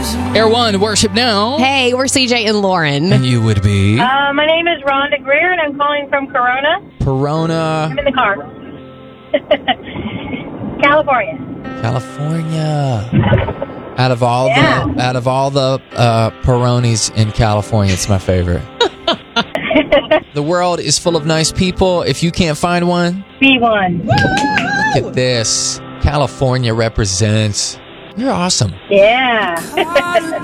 Air One, worship now. Hey, we're CJ and Lauren. And you would be? My name is Rhonda Greer, and I'm calling from Corona. Perona. I'm in the car. California. Out of all the Peronis in California, it's my favorite. The world is full of nice people. If you can't find one, be one. Look at this. California represents. You're awesome. Yeah.